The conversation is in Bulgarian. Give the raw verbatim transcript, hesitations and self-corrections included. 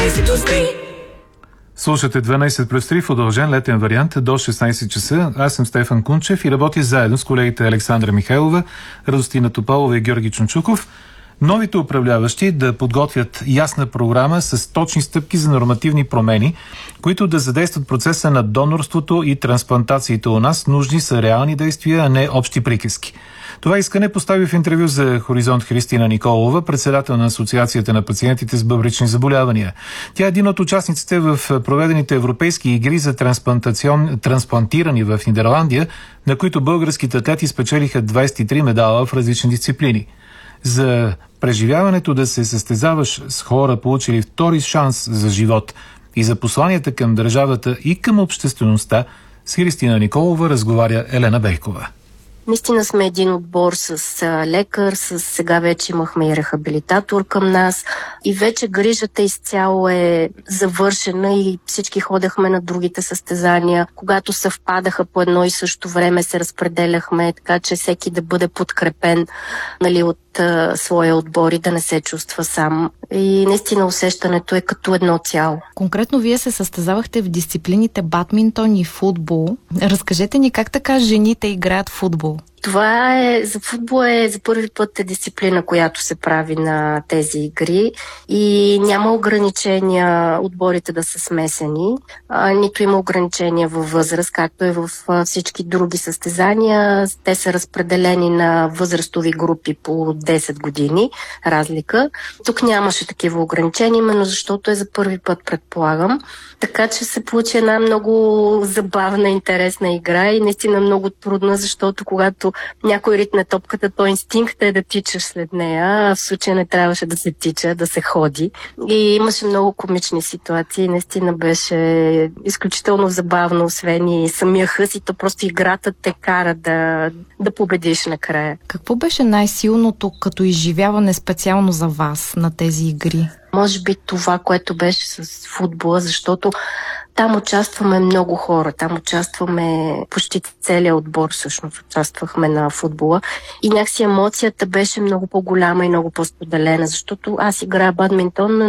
Слушате дванайсет плюс три в удължен летен вариант до шестнайсет часа. Аз съм Стефан Кунчев и работя заедно с колегите Александра Михайлова, Радостина Топалова и Георги Чунчуков. Новите управляващи да подготвят ясна програма с точни стъпки за нормативни промени, които да задействат процеса на донорството и трансплантациите у нас. Нужни са реални действия, а не общи приказки. Това искане постави в интервю за Хоризонт Христина Николова, председател на Асоциацията на пациентите с бъбречни заболявания. Тя е един от участниците в проведените европейски игри за трансплантирани в Нидерландия, на които българските атлети спечелиха двайсет и три медала в различни дисциплини. За преживяването да се състезаваш с хора, получили втори шанс за живот, и за посланията към държавата и към обществеността, с Христина Николова разговаря Елена Бейкова. Наистина сме един отбор с а, лекар, с сега вече имахме и рехабилитатор към нас и вече грижата изцяло е завършена и всички ходехме на другите състезания. Когато съвпадаха по едно и също време, се разпределяхме, така че всеки да бъде подкрепен, нали, от а, своя отбор и да не се чувства сам. И наистина усещането е като едно цяло. Конкретно вие се състезавахте в дисциплините бадминтон и футбол. Разкажете ни как така жените играят футбол. Това е, за футбол е за първи път е дисциплина, която се прави на тези игри и няма ограничения отборите да са смесени, а, нито има ограничения във възраст, както е в а, всички други състезания. Те са разпределени на възрастови групи по десет години разлика. Тук нямаше такива ограничения, именно защото е за първи път, предполагам. Така че се получи една много забавна, интересна игра и наистина много трудна, защото когато някой ритне топката, то инстинкт е да тичаш след нея, а в случая не трябваше да се тича, да се ходи. И имаше много комични ситуации. Наистина беше изключително забавно, освен и самия хъс, и то просто играта те кара да, да победиш накрая. Какво беше най-силното като изживяване специално за вас на тези игри? Може би това, което беше с футбола, защото там участваме много хора, там участваме почти целият отбор, всъщност участвахме на футбола и някакси емоцията беше много по-голяма и много по-споделена, защото аз играя бадминтон,